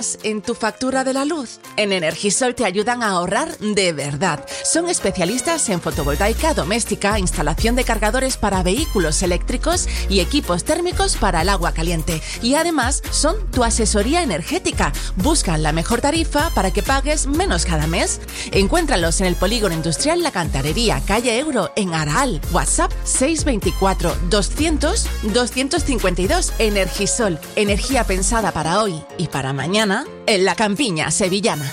en tu factura de la luz. En Energisol te ayudan a ahorrar de verdad. Son especialistas en fotovoltaica doméstica, instalación de cargadores para vehículos eléctricos y equipos térmicos para el agua caliente. Y además son tu asesoría energética. Buscan la mejor tarifa para que pagues menos cada mes. Encuéntralos en el Polígono Industrial La Cantarería, calle Euro, en Araal. WhatsApp 624 200 252. Energisol, energía pensada para hoy y para mañana en la campiña sevillana.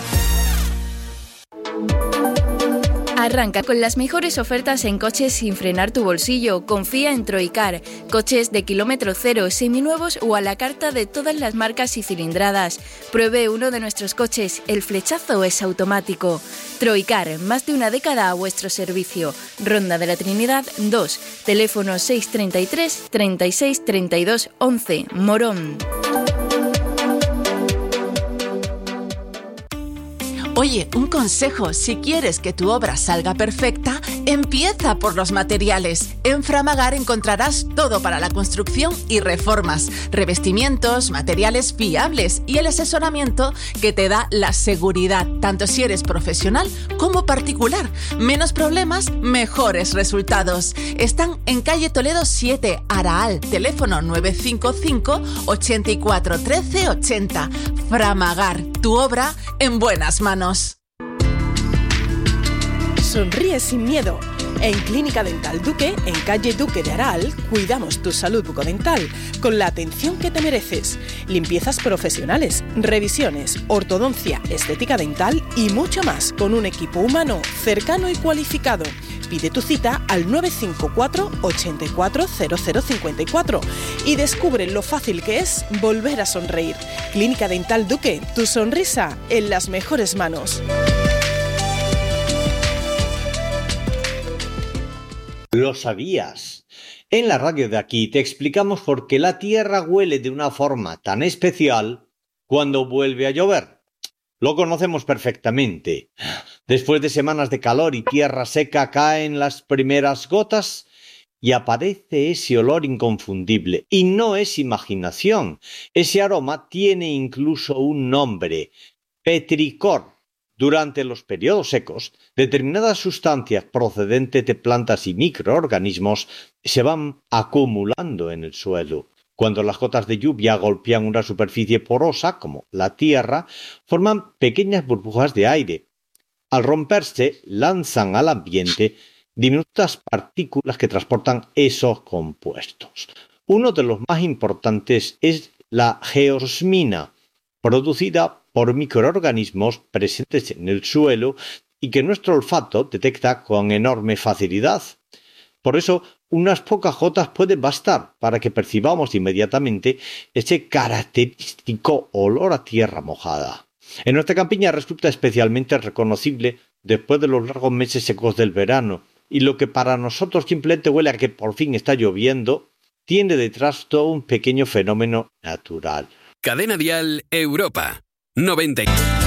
Arranca con las mejores ofertas en coches sin frenar tu bolsillo. Confía en Troicar. Coches de kilómetro cero, seminuevos o a la carta de todas las marcas y cilindradas. Pruebe uno de nuestros coches. El flechazo es automático. Troicar, más de una década a vuestro servicio. Ronda de la Trinidad 2. Teléfono 633 36 32 11. Morón. Oye, un consejo, si quieres que tu obra salga perfecta, empieza por los materiales. En Framagar encontrarás todo para la construcción y reformas, revestimientos, materiales fiables y el asesoramiento que te da la seguridad, tanto si eres profesional como particular. Menos problemas, mejores resultados. Están en calle Toledo 7, Araal, teléfono 955 84 13 80. Framagar, tu obra en buenas manos. Sonríe sin miedo. En Clínica Dental Duque, en calle Duque de Araal, cuidamos tu salud bucodental con la atención que te mereces. Limpiezas profesionales, revisiones, ortodoncia, estética dental y mucho más con un equipo humano cercano y cualificado. Pide tu cita al 954 84 0054 y descubre lo fácil que es volver a sonreír. Clínica Dental Duque, tu sonrisa en las mejores manos. ¿Lo sabías? En la radio de aquí te explicamos por qué la tierra huele de una forma tan especial cuando vuelve a llover. Lo conocemos perfectamente. Después de semanas de calor y tierra seca caen las primeras gotas y aparece ese olor inconfundible. Y no es imaginación. Ese aroma tiene incluso un nombre: petricor. Durante los periodos secos, determinadas sustancias procedentes de plantas y microorganismos se van acumulando en el suelo. Cuando las gotas de lluvia golpean una superficie porosa, como la tierra, forman pequeñas burbujas de aire. Al romperse, lanzan al ambiente diminutas partículas que transportan esos compuestos. Uno de los más importantes es la geosmina, producida por microorganismos presentes en el suelo y que nuestro olfato detecta con enorme facilidad. Por eso, unas pocas gotas pueden bastar para que percibamos inmediatamente ese característico olor a tierra mojada. En nuestra campiña resulta especialmente reconocible después de los largos meses secos del verano, y lo que para nosotros simplemente huele a que por fin está lloviendo, tiene detrás todo un pequeño fenómeno natural. Cadena Dial Europa 90.